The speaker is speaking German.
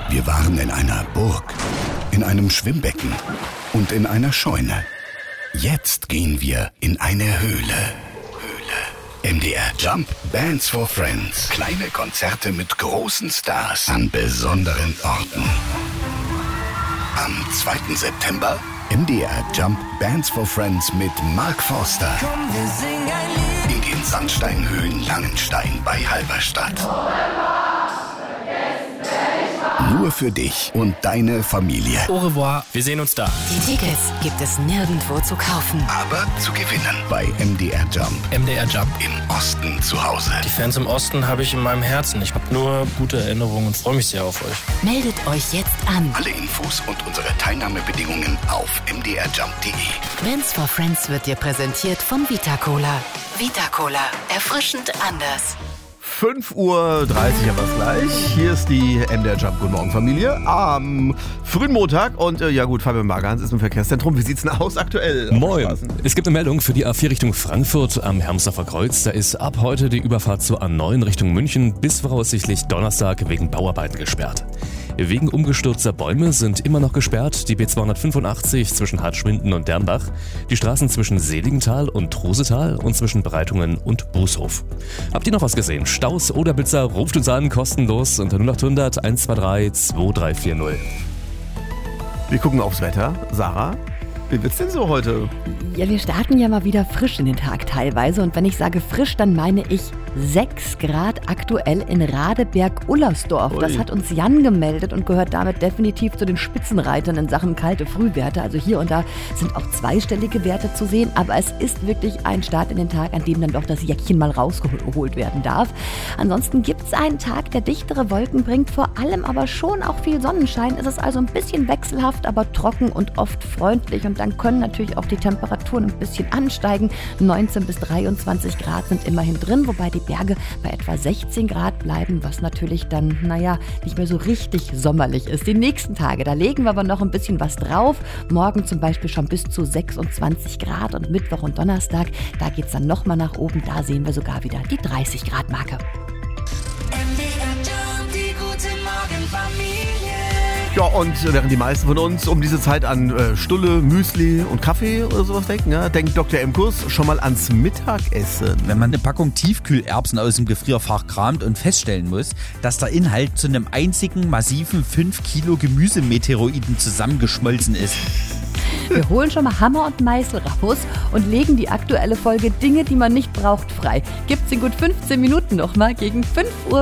Wir waren in einer Burg, in einem Schwimmbecken und in einer Scheune. Jetzt gehen wir in eine Höhle. MDR Jump Bands for Friends. Kleine Konzerte mit großen Stars an besonderen Orten. Am 2. September MDR Jump Bands for Friends mit Mark Forster. Komm, wir singen ein Lied. In den Sandsteinhöhlen Langenstein bei Halberstadt. Nur für dich und deine Familie. Au revoir, wir sehen uns da. Die Tickets gibt es nirgendwo zu kaufen. Aber zu gewinnen bei MDR Jump. MDR Jump. Im Osten zu Hause. Die Fans im Osten habe ich in meinem Herzen. Ich habe nur gute Erinnerungen und freue mich sehr auf euch. Meldet euch jetzt an. Alle Infos und unsere Teilnahmebedingungen auf mdrjump.de. Bands for Friends wird dir präsentiert von Vita-Cola. Vita-Cola. Erfrischend anders. 5:30 Uhr haben wir es gleich. Hier ist die MDR Jump Guten Morgen Familie am frühen Montag. Und ja gut, Fabian Margans ist im Verkehrszentrum. Wie sieht's denn aus aktuell? Moin. Es gibt eine Meldung für die A4 Richtung Frankfurt am Hermsdorfer Kreuz. Da ist ab heute die Überfahrt zur A9 Richtung München bis voraussichtlich Donnerstag wegen Bauarbeiten gesperrt. Wegen umgestürzter Bäume sind immer noch gesperrt die B285 zwischen Hartschwinden und Dernbach, die Straßen zwischen Seligenthal und Trusetal und zwischen Breitungen und Bußhof. Habt ihr noch was gesehen? Staus oder Blitzer? Ruft uns an, kostenlos unter 0800 123 2340. Wir gucken aufs Wetter. Sarah, wie wird's denn so heute? Ja, wir starten ja mal wieder frisch in den Tag teilweise. Und wenn ich sage frisch, dann meine ich 6 Grad aktuell in Radeberg-Ullersdorf. Ui. Das hat uns Jan gemeldet und gehört damit definitiv zu den Spitzenreitern in Sachen kalte Frühwerte. Also hier und da sind auch zweistellige Werte zu sehen. Aber es ist wirklich ein Start in den Tag, an dem dann doch das Jäckchen mal rausgeholt werden darf. Ansonsten gibt es einen Tag, der dichtere Wolken bringt, vor allem aber schon auch viel Sonnenschein. Es ist also ein bisschen wechselhaft, aber trocken und oft freundlich. Und dann können natürlich auch die Temperaturen ein bisschen ansteigen. 19 bis 23 Grad sind immerhin drin, wobei die Berge bei etwa 16 Grad bleiben, was natürlich dann, nicht mehr so richtig sommerlich ist. Die nächsten Tage, da legen wir aber noch ein bisschen was drauf. Morgen zum Beispiel schon bis zu 26 Grad und Mittwoch und Donnerstag, da geht es dann nochmal nach oben. Da sehen wir sogar wieder die 30 Grad Marke. MDR Jump, die gute Morgenfamilie. Ja, und während die meisten von uns um diese Zeit an Stulle, Müsli und Kaffee oder sowas denken, ja, denkt Dr. Emkus schon mal ans Mittagessen. Wenn man eine Packung Tiefkühlerbsen aus dem Gefrierfach kramt und feststellen muss, dass der Inhalt zu einem einzigen massiven 5 Kilo Gemüsemeteoroiden zusammengeschmolzen ist. Wir holen schon mal Hammer und Meißel raus und legen die aktuelle Folge Dinge, die man nicht braucht, frei. Gibt's in gut 15 Minuten nochmal gegen 5 Uhr.